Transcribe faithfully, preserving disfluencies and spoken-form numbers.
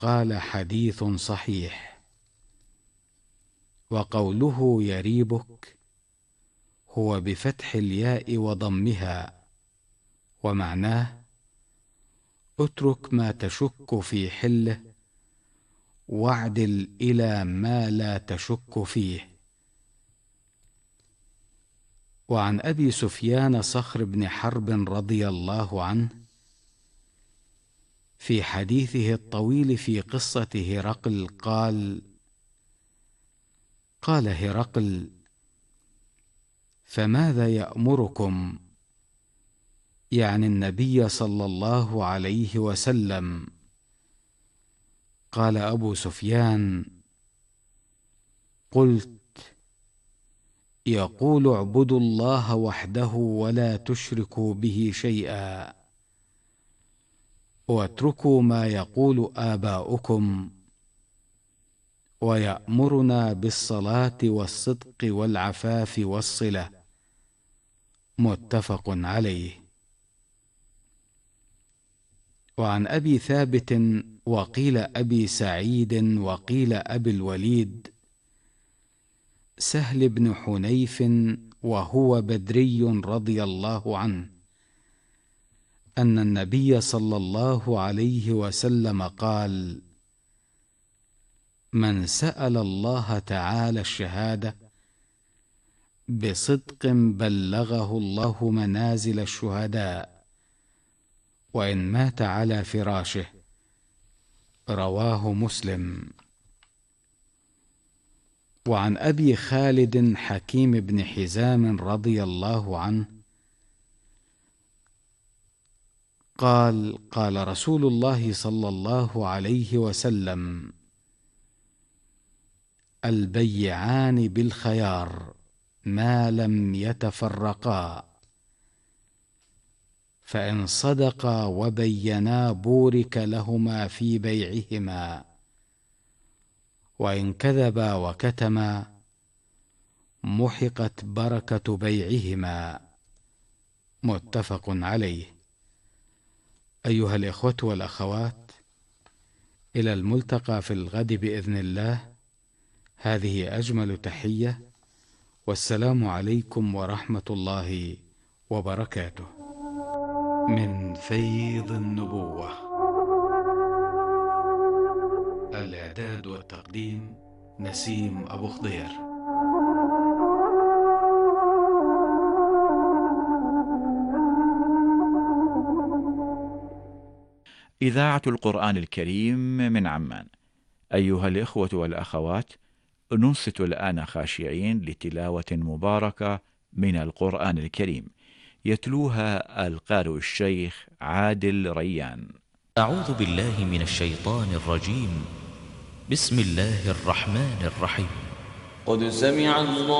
قال حديث صحيح. وقوله يريبك هو بفتح الياء وضمها، ومعناه اترك ما تشك في حله واعدل إلى ما لا تشك فيه. وعن أبي سفيان صخر بن حرب رضي الله عنه في حديثه الطويل في قصة هرقل قال: قال هرقل: فماذا يأمركم؟ يعني النبي صلى الله عليه وسلم. قال أبو سفيان: قلت: يقول اعبدوا الله وحده ولا تشركوا به شيئا، واتركوا ما يقول آباؤكم، ويأمرنا بالصلاة والصدق والعفاف والصلة. متفق عليه. وعن أبي ثابت وقيل أبي سعيد وقيل أبي الوليد سهل بن حنيف وهو بدري رضي الله عنه أن النبي صلى الله عليه وسلم قال: من سأل الله تعالى الشهادة بصدق بلغه الله منازل الشهداء وإن مات على فراشه. رواه مسلم. وعن أبي خالد حكيم بن حزام رضي الله عنه قال: قال رسول الله صلى الله عليه وسلم: البيعان بالخيار ما لم يتفرقا، فإن صدقا وبينا بورك لهما في بيعهما، وإن كذبا وكتما محقت بركة بيعهما. متفق عليه. أيها الإخوة والأخوات، إلى الملتقى في الغد بإذن الله. هذه أجمل تحية، والسلام عليكم ورحمة الله وبركاته. من فيض النبوة. الإعداد والتقديم نسيم أبو خضير. إذاعة القرآن الكريم من عمان. أيها الإخوة والأخوات، ننصت الآن خاشعين لتلاوة مباركة من القرآن الكريم، يتلوها القارئ الشيخ عادل ريان. أعوذ بالله من الشيطان الرجيم. بسم الله الرحمن الرحيم. قد سمع الله